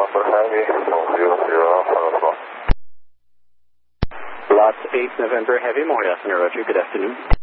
November Heavy, 000, Alpha. Lots 8 November Heavy, Moriarty, Roger, good afternoon.